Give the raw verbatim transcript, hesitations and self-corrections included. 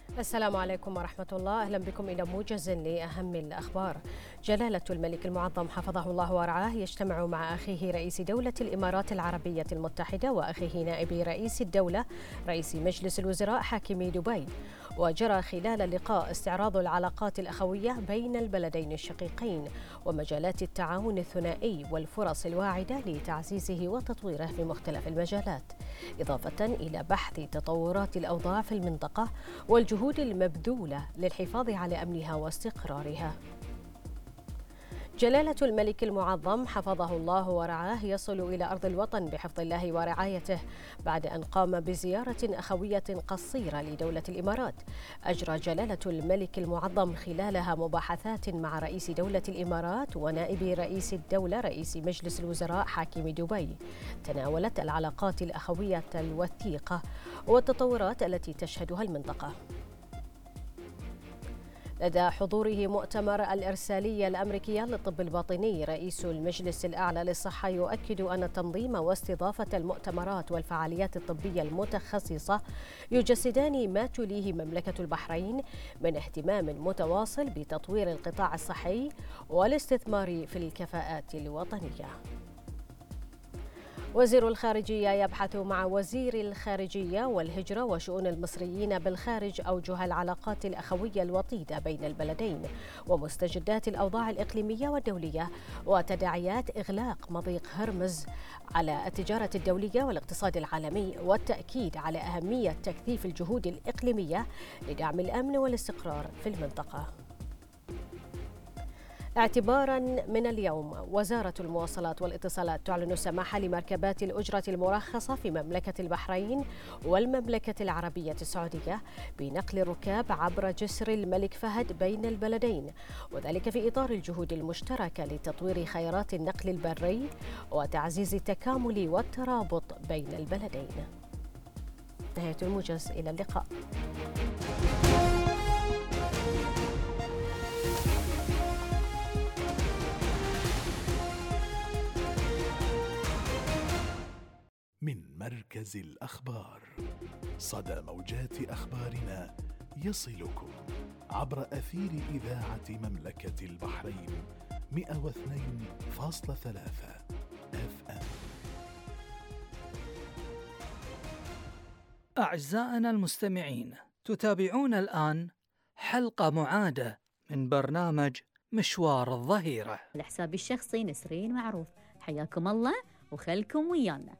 السلام عليكم ورحمة الله. أهلا بكم إلى موجز لأهم الأخبار. جلالة الملك المعظم حفظه الله ورعاه يجتمع مع أخيه رئيس دولة الإمارات العربية المتحدة وأخيه نائب رئيس الدولة رئيس مجلس الوزراء حاكم دبي. وجرى خلال اللقاء استعراض العلاقات الأخوية بين البلدين الشقيقين ومجالات التعاون الثنائي والفرص الواعدة لتعزيزه وتطويره في مختلف المجالات، إضافة إلى بحث تطورات الأوضاع في المنطقة والجهود المبذولة للحفاظ على أمنها واستقرارها. جلالة الملك المعظم حفظه الله ورعاه يصل إلى أرض الوطن بحفظ الله ورعايته بعد أن قام بزيارة أخوية قصيرة لدولة الإمارات. أجرى جلالة الملك المعظم خلالها مباحثات مع رئيس دولة الإمارات ونائب رئيس الدولة رئيس مجلس الوزراء حاكم دبي، تناولت العلاقات الأخوية الوثيقة والتطورات التي تشهدها المنطقة. لدى حضوره مؤتمر الإرسالية الأمريكية للطب الباطني، رئيس المجلس الأعلى للصحة يؤكد أن تنظيم واستضافة المؤتمرات والفعاليات الطبية المتخصصة يجسدان ما توليه مملكة البحرين من اهتمام متواصل بتطوير القطاع الصحي والاستثمار في الكفاءات الوطنية. وزير الخارجية يبحث مع وزير الخارجية والهجرة وشؤون المصريين بالخارج أوجه العلاقات الأخوية الوطيدة بين البلدين ومستجدات الأوضاع الإقليمية والدولية وتداعيات إغلاق مضيق هرمز على التجارة الدولية والاقتصاد العالمي، والتأكيد على أهمية تكثيف الجهود الإقليمية لدعم الأمن والاستقرار في المنطقة. اعتبارا من اليوم، وزارة المواصلات والاتصالات تعلن السماح لمركبات الأجرة المرخصة في مملكة البحرين والمملكة العربية السعودية بنقل الركاب عبر جسر الملك فهد بين البلدين، وذلك في إطار الجهود المشتركة لتطوير خيارات النقل البري وتعزيز التكامل والترابط بين البلدين. نهاية الموجز، إلى اللقاء. من مركز الأخبار، صدى موجات أخبارنا يصلكم عبر أثير إذاعة مملكة البحرين مئة واثنين فاصلة ثلاثة إف إم. أعزائنا المستمعين، تتابعون الآن حلقة معادة من برنامج مشوار الظهيرة. الحساب الشخصي نسرين معروف، حياكم الله وخلكم ويانا.